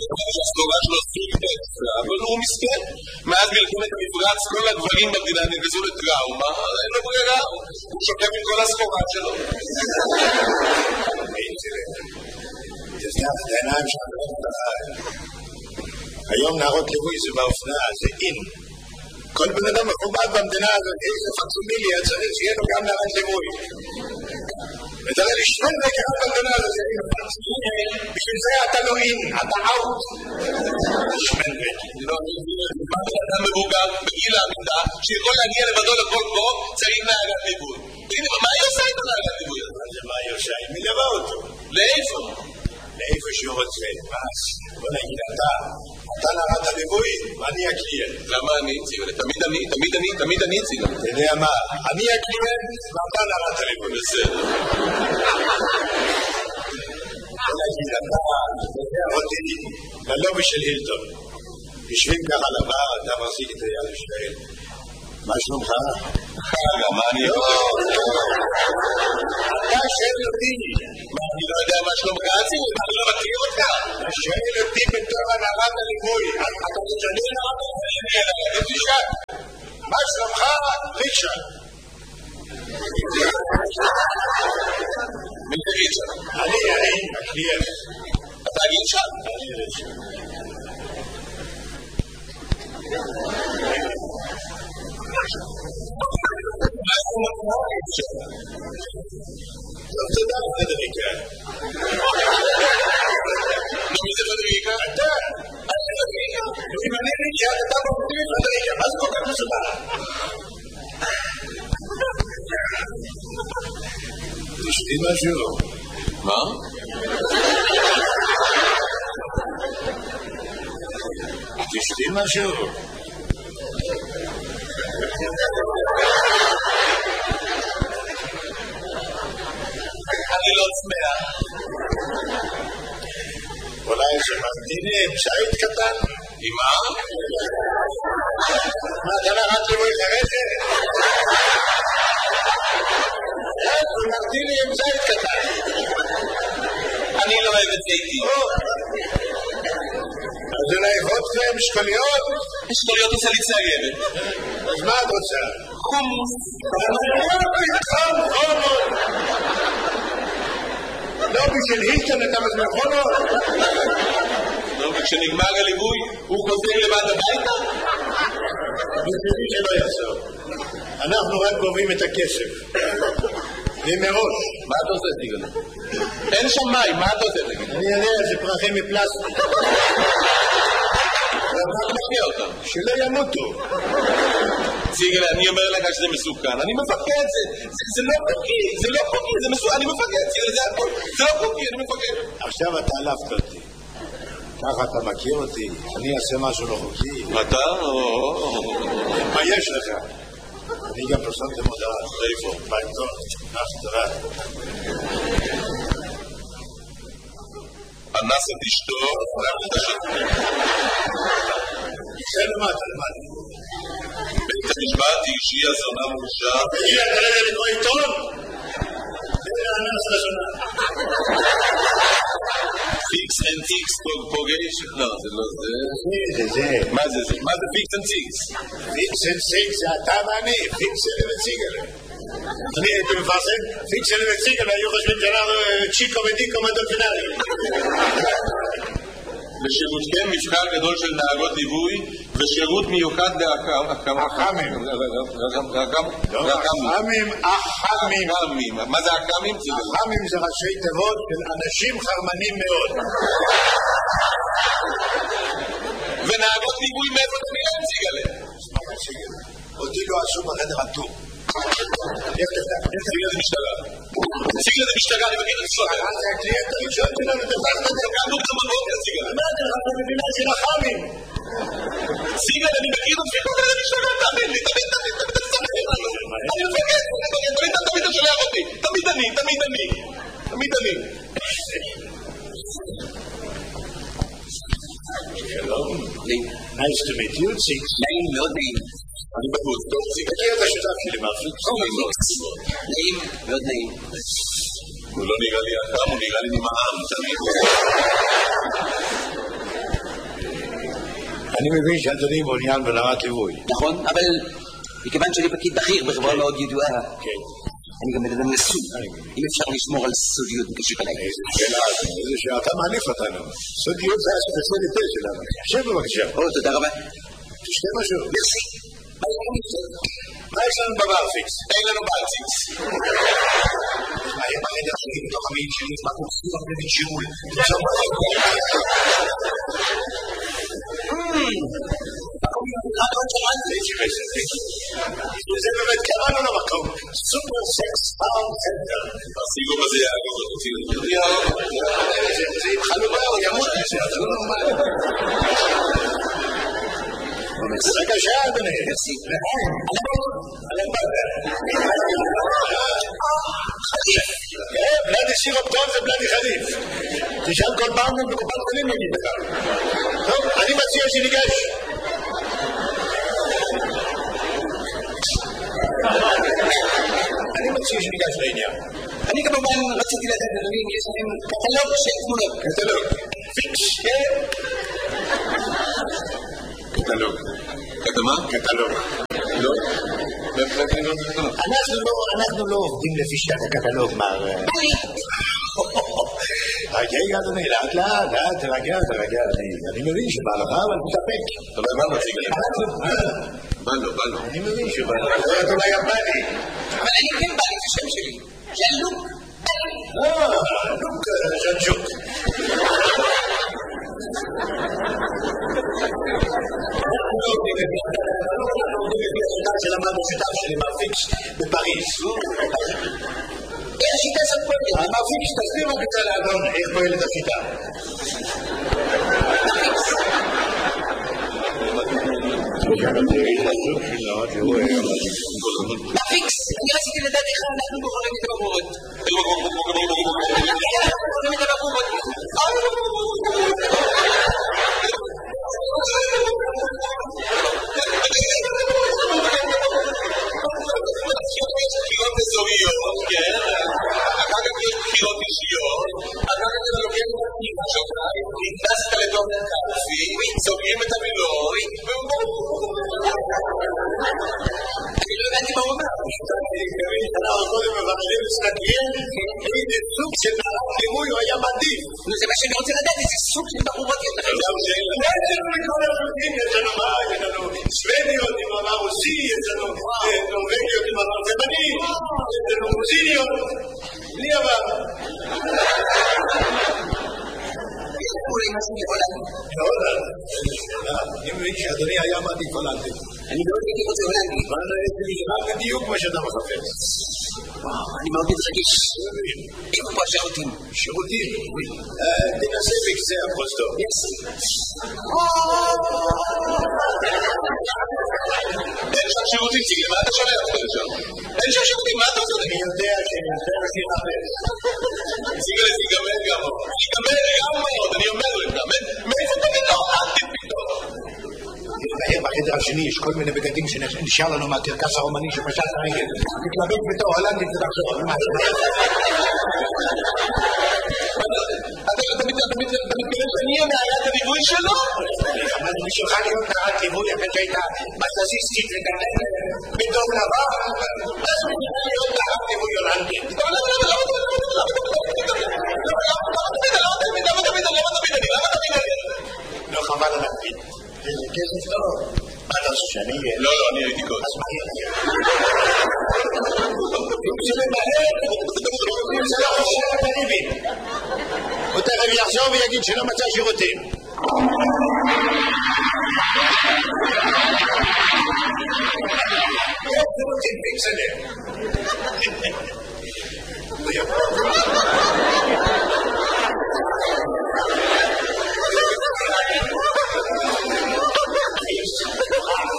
שהסגורה שלו סופרת, אבל הוא מסכן. מאז מלחמת המפרץ כל הגברים במדינה נגזו לטראומה, אין לו ברירה, הוא שוקף עם כל הסחורה שלו. תזנח את העיניים שלנו. היום נערות ליווי זה באופנה, זה אין. כל בן אדם מכובד במדינה הזאת, איזה פקסימיליה צריך שיהיה לו גם נערת ליווי. ותראה לי שני נקרה במדינה הזאת, בשביל זה אתה לא אין, אתה אאוט. לא, אדם מבוגר בגיל העמידה שיכול להגיע לבדו לכל קרוב צריך נערת ליווי. הנה, מה היא עושה איתו נערת ליווי? מה היא עושה? היא מלווה אותו. לאיפה? לאיפה שהוא רוצה. בוא נגיד, אתה נערת הליווי ואני הקליינט. למה אני אציג? תמיד אני אציג. אתה יודע מה? אני הקליינט ואתה נערת הליווי. בסדר. בוא נגיד, אתה אותי ללובי של הילטון. יושבים ככה על הבר, אתה מחזיק את היד ושואל. מה שלומך? מה אני יכול? אתה שואל אותי. מה, אני לא יודע מה שלומך? אני לא מכיר אותך. אתה שואל אותי בתור הנערת הליווי. אתה משנה נערת הליווי. תשאל. מה שלומך? ריצ'רד. מי זה ריצ'רד? אני, הקליינט. אתה ריצ'רד? אני ריצ'רד. לא תודה, פדריקה. מי זה פדריקה? אתה. אם אני ריצ'רד, אתה מפתיע פדריקה. מה זה כל כך מסודר? תשתי משהו. מה? תשתי משהו. אני לא צמאה. אולי שמחתיני עם שעית קטן? עם מה? מה, אתה נערת ליווי חרדת? שמחתיני עם שעית קטן. אני לא אוהב את זיתי. אז אולי וודקה עם שקוליות? שקוליות עושה לי ציירת. אז מה את רוצה? חומוס. לא בשביל הילטון אתה מזמן חומות? לא, וכשנגמר הליווי הוא חוזר לבד הביתה? בשבילי שלא יחזור. אנחנו רק גובים את הכסף. ומראש. מה אתה עושה, סיגל? אין שם מים, מה אתה עושה? אני יודע, זה פרחים מפלסטיק. אתה מכיר אותם. שלא ימותו. סיגל, אני אומר לך שזה מסוכן. אני מפחד, זה לא חוקי, זה לא חוקי, זה מסוכן, אני מפחד, סיגל, זה הכל. זה לא חוקי, אני מפחד. עכשיו אתה עלפת אותי. ככה אתה מכיר אותי, אני אעשה משהו לא חוקי. אתה? מה יש לך? אני גם פרסמתי מודעה. איפה? בעיתון. תראה. אנס את אשתו, זה למטה. בית המשפט אישי הזונה מורשע. הגיע כרגע לקרוא עיתון? זה האנס לזונה. פיקס אנד טיקס פוגש? לא, זה לא זה. זה. מה זה זה? מה זה פיקס אנד טיקס? פיקס אנד טיקס זה אתה ואני. פיקס אנד וציגל. אני הייתי מפרסם. פיקס אנד וציגל היו חושבים שאנחנו צ'יקו ודיקו מדולפינרי. בשירותכם מבחר גדול של נהגות ליווי ושירות מיוחד לאח"מים. אח"מים. מה זה אח"מים? אח"מים זה ראשי תיבות של אנשים חרמנים מאוד. ונהגות ליווי מאיפה אתה נראה נציג עליהם? אותי לא עשו בחדר הטור. נציג לזה משטרה. נציג לזה משטרה, אני מכיר את הסודר. זה הקליינט הראשון שלנו, תפסת את זה. קמנו גם בבוקר, סיגל. אמרתי לך, אתה מבינה של אח"מים. סיגל, אני מכיר את הסודר לזה משטרה, תאמין לי, תמיד אני מפגד, תמיד אתה שולח אותי. תמיד אני. שלום. Nice to meet you, Six. נעים מאוד נעים. אני בחוץ, טוב, סיגל. תכיר את השותף שלי, מרפיק. נעים, מאוד נעים. הוא לא נראה לי אח"ם, הוא נראה לי נמעם, תמיד. אני מבין שאדוני מעוניין ברמת ליווי. נכון, אבל מכיוון שאני פקיד בכיר בחברה מאוד ידועה, אני גם מדבר נשוי. אם אפשר לשמור על סודיות בקשיב עליי. איזה שאתה מעליף אותנו. סודיות זה הספציאליטה שלנו. שב בבקשה. תודה רבה. תשתה משהו. מרסי. מה יש לנו בברפיקס? אין לנו ברפיקס. מה, היה בחדר שלי בתוך המעיל שלי, מה קורסים הרבה בשיעול? זה באמת קראנו למקום סופר סקס פאונד סנטר. הסיגום הזה יעגוב אותי. זה עם חלובה או ימות לזה, אתה לא נורמל. בבקשה אדוני. בלדי סירופ טוב זה בלדי חליף. תשאל כל פעם בקופת חולים נגיד לך. טוב, אני מציע שניגש. אני מציע שניגש לעניין. אני כמובן רציתי לדעת, אדוני, יש לכם קטלוג של תמונות. קטלוג. פיקס, כן? קטלוג. כתמה? קטלוג. לא? אנחנו לא עובדים לפי שיטת הקטלוג, מר... רגע, אדוני, לאט, תרגע, אני מבין שבא לך, אבל תתאפק. אבל מה מציג עליו? בא לו. אני מבין שבא לך, זה אולי יפני. אבל אני כן בא לי את השם שלי. ז'אן-לוק. לוק ז'אנצ'וק. שלמדנו שיטה שלי מהפיקס בפריז. איך השיטה הזאת פועלת? המהפיקס תסביר רק את האדון איך פועלת השיטה. מהפיקס, אני רציתי לדעת איך אנחנו בוחרים את הבחורות. בחירות אזוריות, כן, אחר כך יש בחירות אישיות, אחר כך אתה לוקח את הפנימה שלך, נכנסת לתוך קלפי, סוגרים את המילוי, אני לא הבנתי מה הוא אומר. אנחנו קודם מבררים מסתכלים איזה סוג של מערך ליווי הוא היה מעדיף. זה מה שאני רוצה לדעת, איזה סוג של בחורות יותר. יש לנו מה? יש לנו סוודיות עם עבר רוסי, יש לנו נורווגיות עם עבר תימני, יש לנו גרוזיניות, בלי עבר. אולי משהו מהולנד. מהולנד? אני מבין שאדוני היה מעדיף הולנדי. אני מאוד הייתי רוצה הולנדי. אבל זה נשמע בדיוק מה שאתה מחפש. אני מאוד מתרגש. איפה פה השירותים? שירותים? תנסה בקצה הפרוזדור. אין שם שירותים, סיגל, מה אתה שולח אותך לשם? אין שם שירותים, מה אתה עושה? אני יודע שננסה לחפש. סיגל, סיגמר גם מאוד. אני אומר לך, מאיפה פתאום? אל תפתאום. בחדר השני יש כל מיני בגדים שנשאר לנו מהקרקס הרומני שפשט הרגל. תתלבט בתור הולנדית ותחשוב. אתה מתכוון שאני אהיה מערת הליווי שלו? אבל בשבילך להיות מערת ליווי אחרי שהייתה מסזיסטית וגדלת בדום לבן, אז מתכוון להיות מערת ליווי הולנדית. למה תמיד אני? לא חבל על הקפיד. איזה כסף טוב. מה אתה עושה שאני אהיה? לא, אני הייתי קודם. אז מה יהיה? זה מהר, זה לא חושב בריבים. הוא תכף יחזור ויגיד שלא מצא שירותים. שירותים, פיקסלר.